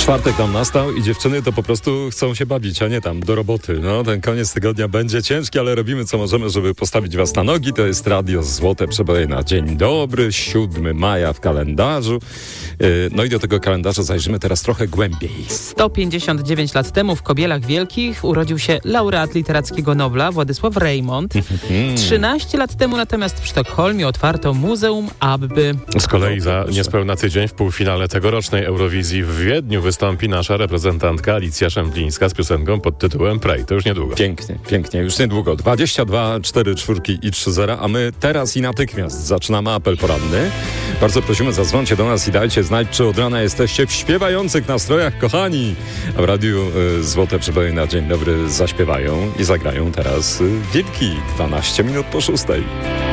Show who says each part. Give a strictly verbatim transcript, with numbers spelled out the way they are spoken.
Speaker 1: Czwartek nam nastał i dziewczyny to po prostu chcą się bawić, a nie tam do roboty. No, ten koniec tygodnia będzie ciężki, ale robimy co możemy, żeby postawić was na nogi. To jest Radio Złote Przeboje na dzień dobry, siódmego maja w kalendarzu. No i do tego kalendarza zajrzymy teraz trochę głębiej.
Speaker 2: sto pięćdziesiąt dziewięć lat temu w Kobielach Wielkich urodził się laureat literackiego Nobla Władysław Reymont. trzynaście lat temu natomiast w Sztokholmie otwarto Muzeum Abby.
Speaker 3: Z kolei za niespełna tydzień w półfinale tegorocznej Eurowizji w Wiedniu wystąpi nasza reprezentantka Alicja Szemplińska z piosenką pod tytułem Pray. To już niedługo.
Speaker 1: Pięknie, pięknie. Już niedługo. dwadzieścia dwa, cztery czwórki i trzy zera, a my teraz i natychmiast zaczynamy apel poranny. Bardzo prosimy, zadzwońcie do nas i dajcie znać, czy od rana jesteście w śpiewających nastrojach, kochani. A w radiu y, Złote Przeboje na dzień dobry zaśpiewają i zagrają teraz y, Wilki. dwanaście minut po szóstej.